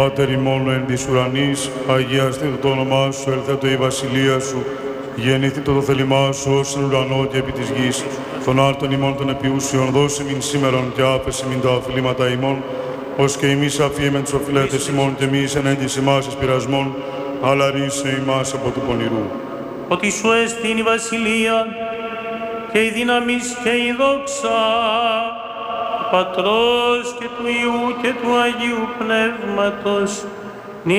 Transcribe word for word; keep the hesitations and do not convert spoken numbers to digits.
Πάτερ ημών εν της ουρανής, αγιαστήτω το όνομά σου, ελθέτω η βασιλεία σου, γεννηθήτω το θέλημά σου ως εν ουρανό και επί της γης. Των άρτων ημών των επιούσιων δώσε μην σήμερον και άφεση μην τα οφειλήματα ημών, ως και εμείς αφήμεν τους οφειλέτες ημών και εμείς ενέντης ημάς εις πειρασμών, αλλά ρίσε ημάς από του πονηρού. Ότι σου εστίν η βασιλεία και η δύναμις και η δόξα του Πατρός και του Υιού και του Αγίου Πνεύματος